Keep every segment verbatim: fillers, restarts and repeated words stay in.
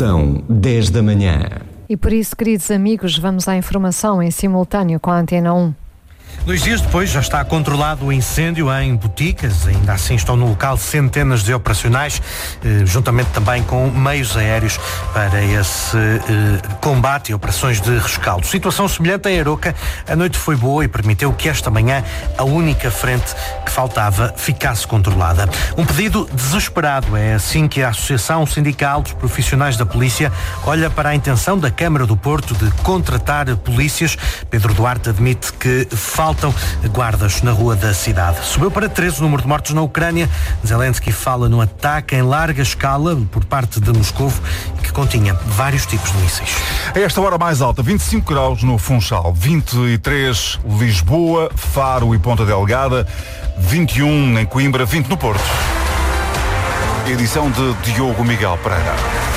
São dez da manhã. E por isso, queridos amigos, vamos à informação em simultâneo com a Antena um. Dois dias depois já está controlado o incêndio em Boticas. Ainda assim estão no local centenas de operacionais, eh, juntamente também com meios aéreos para esse eh, combate e operações de rescaldo. Situação semelhante em Aroca. A noite foi boa e permitiu que esta manhã a única frente que faltava ficasse controlada. Um pedido desesperado. É assim que a Associação Sindical dos Profissionais da Polícia olha para a intenção da Câmara do Porto de contratar polícias. Pedro Duarte admite que faltam guardas na rua da cidade. Subiu para treze o número de mortos na Ucrânia. Zelensky fala num ataque em larga escala por parte de Moscovo que continha vários tipos de mísseis. A esta hora mais alta, vinte e cinco graus no Funchal, vinte e três Lisboa, Faro e Ponta Delgada, vinte e um em Coimbra, vinte no Porto. Edição de Diogo Miguel Pereira.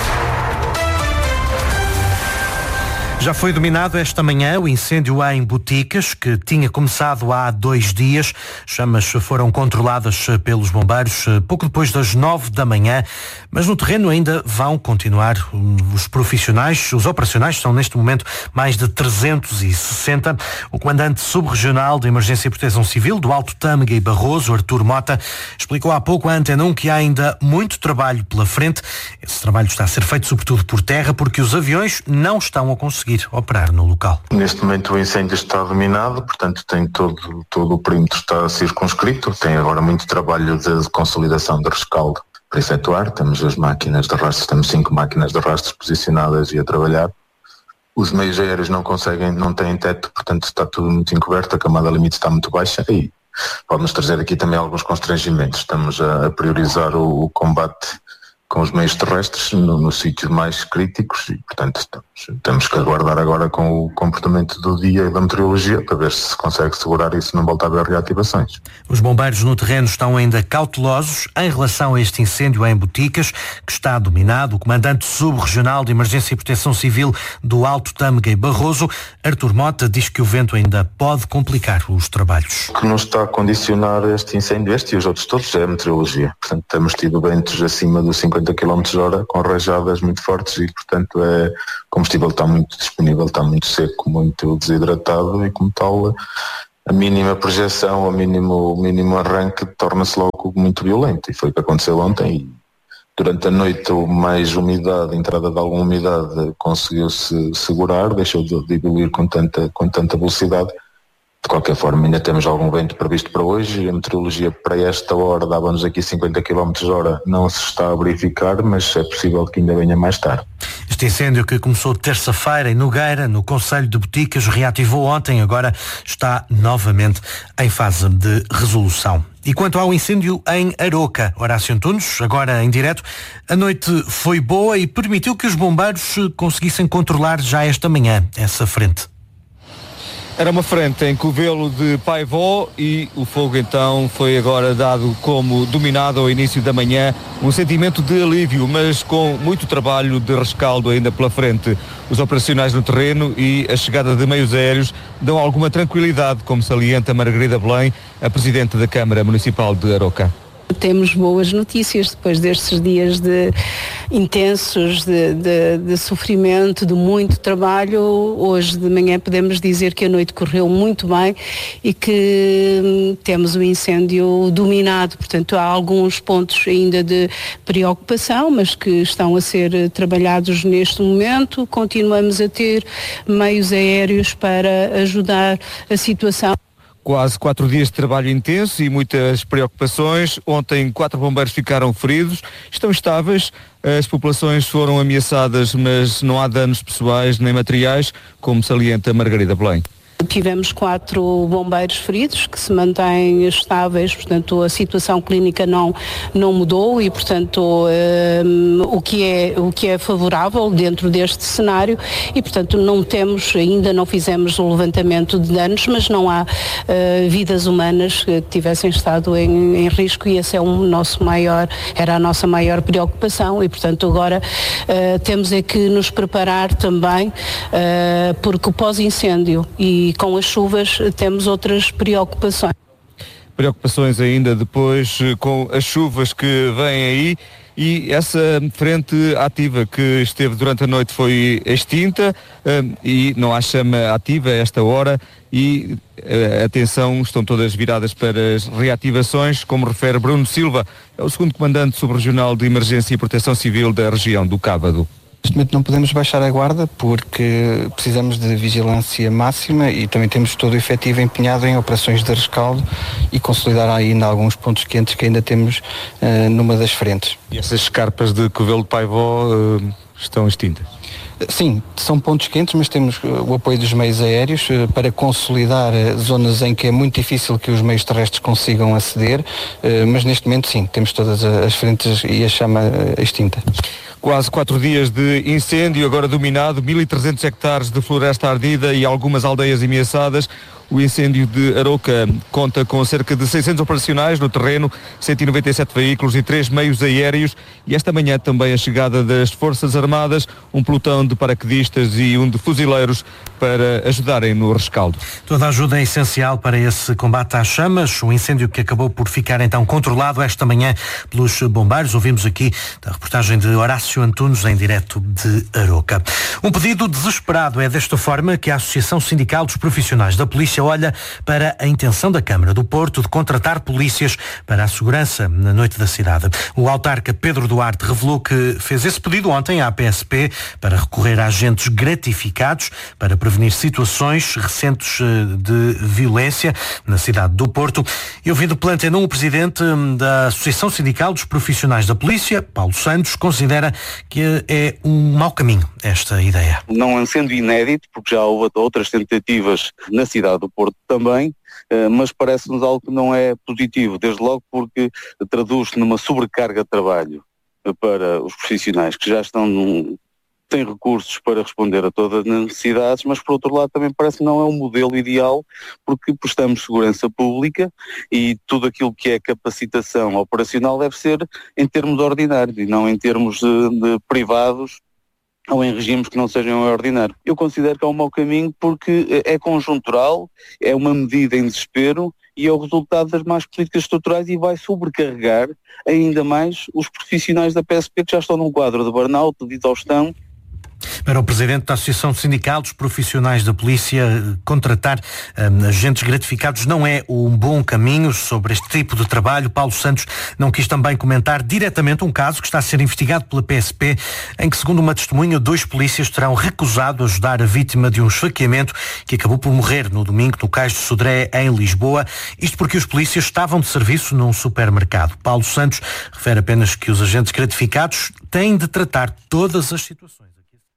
Já foi dominado esta manhã o incêndio em Boticas, que tinha começado há dois dias. Chamas foram controladas pelos bombeiros pouco depois das nove da manhã, mas no terreno ainda vão continuar os profissionais. Os operacionais são neste momento mais de trezentos e sessenta. O comandante subregional de Emergência e Proteção Civil do Alto Tâmega e Barroso, Artur Mota, explicou há pouco à Antena um que há ainda muito trabalho pela frente. Esse trabalho está a ser feito sobretudo por terra, porque os aviões não estão a conseguir operar no local. Neste momento o incêndio está dominado, portanto tem todo, todo o perímetro está circunscrito, tem agora muito trabalho de consolidação de rescaldo para efetuar, temos as máquinas de rastros, temos cinco máquinas de rastros posicionadas e a trabalhar. Os meios aéreos não conseguem, não têm teto, portanto está tudo muito encoberto, a camada limite está muito baixa e pode-nos trazer aqui também alguns constrangimentos. Estamos a, a priorizar o, o combate com os meios terrestres no, nos sítios mais críticos e, portanto, estamos, temos que aguardar agora com o comportamento do dia e da meteorologia para ver se se consegue segurar isso e não voltar a haver reativações. Os bombeiros no terreno estão ainda cautelosos em relação a este incêndio em Boticas, que está dominado. O comandante subregional de Emergência e Proteção Civil do Alto Tâmega e Barroso, Artur Mota, diz que o vento ainda pode complicar os trabalhos. O que nos está a condicionar este incêndio, este e os outros todos, é a meteorologia. Portanto, temos tido ventos acima dos cinquenta quilómetros hora com rajadas muito fortes e, portanto, é, o combustível está muito disponível, está muito seco, muito desidratado e, como tal, a mínima projeção, o mínimo, o mínimo arranque torna-se logo muito violento e foi o que aconteceu ontem e durante a noite mais umidade, entrada de alguma umidade conseguiu-se segurar, deixou de, de evoluir com tanta, com tanta velocidade. De qualquer forma, ainda temos algum vento previsto para hoje. A meteorologia para esta hora dava-nos aqui cinquenta quilómetros hora. Não se está a verificar, mas é possível que ainda venha mais tarde. Este incêndio que começou terça-feira em Nogueira, no concelho de Boticas, reativou ontem, agora está novamente em fase de resolução. E quanto ao incêndio em Aroca, Horácio Antunes, agora em direto, a noite foi boa e permitiu que os bombeiros conseguissem controlar já esta manhã essa frente. Era uma frente em Covelo de Paivó e o fogo então foi agora dado como dominado ao início da manhã. Um sentimento de alívio, mas com muito trabalho de rescaldo ainda pela frente. Os operacionais no terreno e a chegada de meios aéreos dão alguma tranquilidade, como salienta Margarida Belém, a Presidente da Câmara Municipal de Aroca. Temos boas notícias depois destes dias de intensos, de, de, de sofrimento, de muito trabalho. Hoje de manhã podemos dizer que a noite correu muito bem e que hum, temos o incêndio dominado. Portanto, há alguns pontos ainda de preocupação, mas que estão a ser trabalhados neste momento. Continuamos a ter meios aéreos para ajudar a situação. Quase quatro dias de trabalho intenso e muitas preocupações. Ontem quatro bombeiros ficaram feridos, estão estáveis. As populações foram ameaçadas, mas não há danos pessoais nem materiais, como salienta Margarida Belém. Tivemos quatro bombeiros feridos que se mantêm estáveis, portanto a situação clínica não, não mudou e portanto um, o, que é, o que é favorável dentro deste cenário e portanto não temos, ainda não fizemos o levantamento de danos, mas não há uh, vidas humanas que tivessem estado em, em risco e esse é um nosso maior, era a nossa maior preocupação e portanto agora uh, temos é que nos preparar também uh, porque o pós-incêndio e com as chuvas temos outras preocupações. Preocupações ainda depois com as chuvas que vêm aí e essa frente ativa que esteve durante a noite foi extinta um, e não há chama ativa a esta hora e uh, atenção, estão todas viradas para as reativações, como refere Bruno Silva, é o segundo comandante subregional de Emergência e Proteção Civil da região do Cávado. Neste momento não podemos baixar a guarda porque precisamos de vigilância máxima e também temos todo o efetivo empenhado em operações de rescaldo e consolidar ainda alguns pontos quentes que ainda temos uh, numa das frentes. E essas escarpas de Covelo de Paivó uh, estão extintas? Sim, são pontos quentes, mas temos o apoio dos meios aéreos para consolidar zonas em que é muito difícil que os meios terrestres consigam aceder, mas neste momento sim, temos todas as frentes e a chama extinta. Quase quatro dias de incêndio, agora dominado, mil e trezentos hectares de floresta ardida e algumas aldeias ameaçadas. O incêndio de Aroca conta com cerca de seiscentos operacionais no terreno, cento e noventa e sete veículos e três meios aéreos e esta manhã também a chegada das Forças Armadas, um pelotão de paraquedistas e um de fuzileiros para ajudarem no rescaldo. Toda a ajuda é essencial para esse combate às chamas, o incêndio que acabou por ficar então controlado esta manhã pelos bombeiros. Ouvimos aqui da reportagem de Horácio Antunes em direto de Aroca. Um pedido desesperado, é desta forma que a Associação Sindical dos Profissionais da Polícia olha para a intenção da Câmara do Porto de contratar polícias para a segurança na noite da cidade. O autarca Pedro Duarte revelou que fez esse pedido ontem à P S P para recorrer a agentes gratificados para prevenir situações recentes de violência na cidade do Porto. E ouvido pela Antena um, o presidente da Associação Sindical dos Profissionais da Polícia, Paulo Santos, considera que é um mau caminho esta ideia. Não sendo inédito, porque já houve outras tentativas na cidade do Porto também, mas parece-nos algo que não é positivo, desde logo porque traduz-se numa sobrecarga de trabalho para os profissionais que já estão num, têm recursos para responder a todas as necessidades, mas por outro lado também parece que não é um modelo ideal porque prestamos segurança pública e tudo aquilo que é capacitação operacional deve ser em termos ordinários e não em termos de, de privados ou em regimes que não sejam ordinários. Eu considero que é um mau caminho porque é conjuntural, é uma medida em desespero e é o resultado das más políticas estruturais e vai sobrecarregar ainda mais os profissionais da P S P que já estão num quadro de burnout, de exaustão. Para o presidente da Associação Sindical dos Profissionais da Polícia, contratar um, agentes gratificados não é um bom caminho sobre este tipo de trabalho. Paulo Santos não quis também comentar diretamente um caso que está a ser investigado pela P S P, em que, segundo uma testemunha, dois polícias terão recusado ajudar a vítima de um esfaqueamento que acabou por morrer no domingo no Cais de Sodré, em Lisboa. Isto porque os polícias estavam de serviço num supermercado. Paulo Santos refere apenas que os agentes gratificados têm de tratar todas as situações.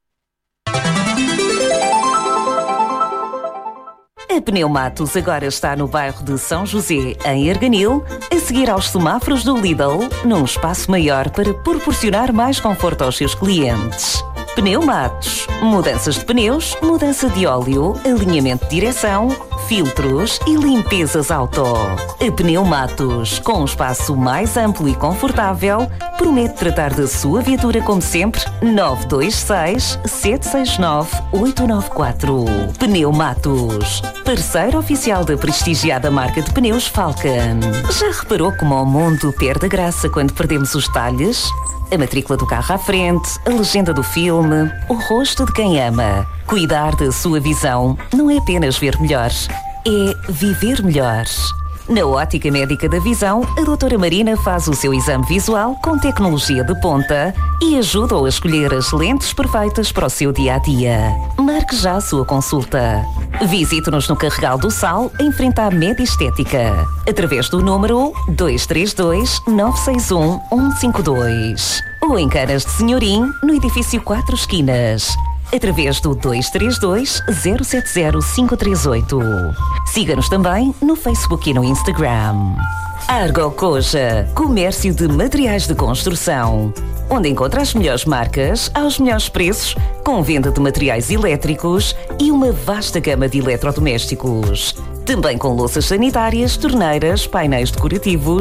A Pneumatos agora está no bairro de São José, em Arganil, a seguir aos semáforos do Lidl, num espaço maior para proporcionar mais conforto aos seus clientes. Pneumatos, mudanças de pneus, mudança de óleo, alinhamento de direção, filtros e limpezas auto. A Pneumatos, com um espaço mais amplo e confortável, promete tratar da sua viatura como sempre. Nove dois seis, sete seis nove, oito nove quatro. Pneumatos, parceiro oficial da prestigiada marca de pneus Falcon. Já reparou como o mundo perde a graça quando perdemos os detalhes? A matrícula do carro à frente, a legenda do filme, o rosto de quem ama. Cuidar da sua visão não é apenas ver melhor, é viver melhor. Na Ótica Médica da Visão, a doutora Marina faz o seu exame visual com tecnologia de ponta e ajuda-o a escolher as lentes perfeitas para o seu dia-a-dia. Marque já a sua consulta. Visite-nos no Carregal do Sal, em frente à Média Estética, através do número dois três dois, nove seis um, um cinco dois. Ou em Canas de Senhorim, no edifício Quatro Esquinas, através do dois três dois, zero sete zero, cinco três oito. Siga-nos também no Facebook e no Instagram. Argocoja, comércio de materiais de construção, onde encontra as melhores marcas aos melhores preços, com venda de materiais elétricos e uma vasta gama de eletrodomésticos. Também com louças sanitárias, torneiras, painéis decorativos,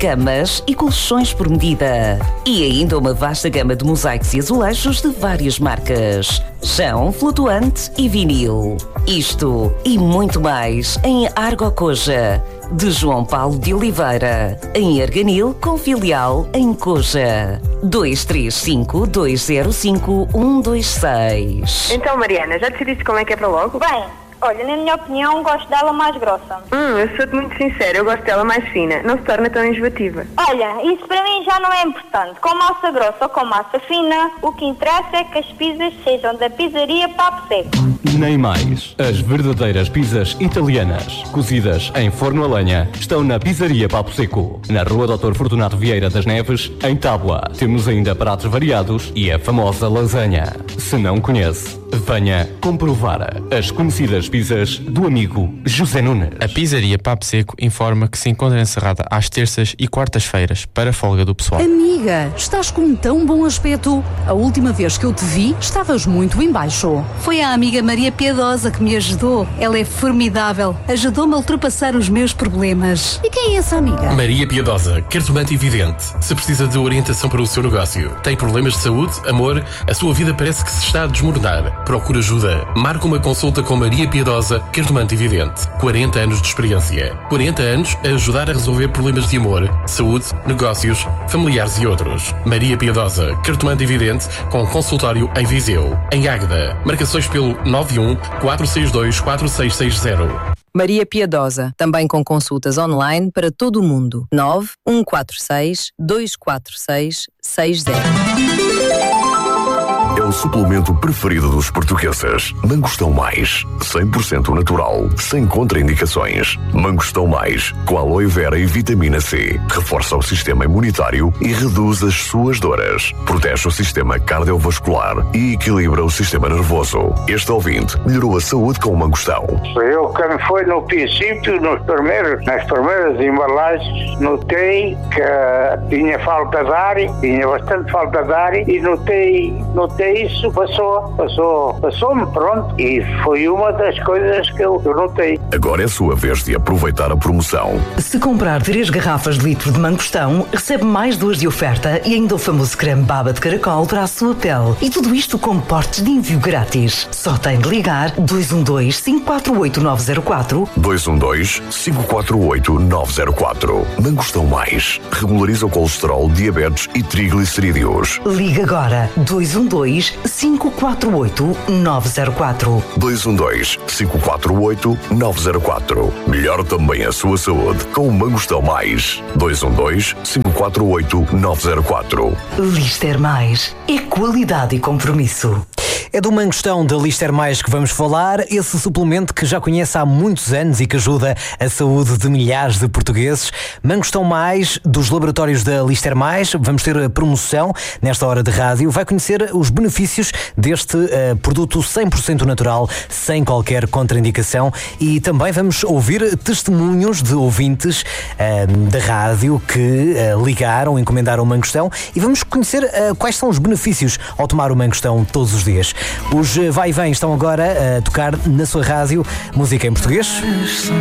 camas e colchões por medida. E ainda uma vasta gama de mosaicos e azulejos de várias marcas. Chão, flutuante e vinil. Isto e muito mais em Argocoja, de João Paulo de Oliveira, em Arganil, com filial em Coja. dois três cinco, dois zero cinco, um dois seis. Então, Mariana, já decidiste como é que é para logo? Bem, olha, na minha opinião, gosto dela mais grossa. Hum, eu sou-te muito sincera, eu gosto dela mais fina. Não se torna tão enjoativa. Olha, isso para mim já não é importante. Com massa grossa ou com massa fina, o que interessa é que as pizzas sejam da pizzaria Papo Seco. Nem mais. As verdadeiras pizzas italianas, cozidas em forno a lenha, estão na Pizzaria Papo Seco, na Rua doutor Fortunato Vieira das Neves, em Tábua. Temos ainda pratos variados e a famosa lasanha. Se não conhece, venha comprovar as conhecidas pizzas do amigo José Nunes. A Pizzaria Papo Seco informa que se encontra encerrada às terças e quartas-feiras para a folga do pessoal. Amiga, estás com um tão bom aspecto. A última vez que eu te vi, estavas muito em baixo. Foi a amiga Maria Piedosa que me ajudou. Ela é formidável. Ajudou-me a ultrapassar os meus problemas. E quem é essa amiga? Maria Piedosa, cartomante e vidente. Se precisa de orientação para o seu negócio, tem problemas de saúde, amor, a sua vida parece que se está a desmoronar. Procura ajuda. Marca uma consulta com Maria Piedosa, cartomante e vidente. quarenta anos de experiência. quarenta anos a ajudar a resolver problemas de amor, saúde, negócios, familiares e outros. Maria Piedosa, cartomante e vidente, com consultório em Viseu. Em Águeda. Marcações pelo nove um, quatro seis dois, quatro seis seis zero. Maria Piedosa, também com consultas online para todo o mundo. nove um quatro seis, dois quatro seis, seis zero. É o suplemento preferido dos portugueses. Mangostão Mais, cem por cento natural, sem contraindicações. Mangostão Mais, com aloe vera e vitamina C. Reforça o sistema imunitário e reduz as suas dores. Protege o sistema cardiovascular e equilibra o sistema nervoso. Este ouvinte melhorou a saúde com o mangostão. Eu, quando foi no princípio, nos primeiros, nas primeiras embalagens, notei que tinha falta de ar, tinha bastante falta de ar e notei, notei isso, passou, passou, passou-me, pronto, e foi uma das coisas que eu, eu notei. Agora é a sua vez de aproveitar a promoção. Se comprar três garrafas de litro de mangostão, recebe mais duas de oferta e ainda o famoso creme baba de caracol para a sua pele. E tudo isto com portes de envio grátis. Só tem de ligar dois um dois, cinco quatro oito, nove zero quatro. dois um dois, cinco quatro oito, nove zero quatro. Mangostão Mais. Regulariza o colesterol, diabetes e triglicerídeos. Liga agora dois um dois, cinco quatro oito, nove zero quatro. dois um dois, cinco quatro oito, nove zero quatro. Melhor também a sua saúde com o Mangostão Mais. dois um dois, cinco quatro oito, nove zero quatro. Lister Mais. É qualidade e compromisso. É do Mangostão da Lister Mais que vamos falar, esse suplemento que já conhece há muitos anos e que ajuda a saúde de milhares de portugueses. Mangostão Mais, dos laboratórios da Lister Mais. Vamos ter a promoção nesta hora de rádio. Vai conhecer os benefícios deste uh, produto cem por cento natural, sem qualquer contraindicação, e também vamos ouvir testemunhos de ouvintes uh, da rádio que uh, ligaram, encomendaram o Mangostão, e vamos conhecer uh, quais são os benefícios ao tomar o Mangostão todos os dias. Os Vai e Vem estão agora a tocar na sua rádio música em português.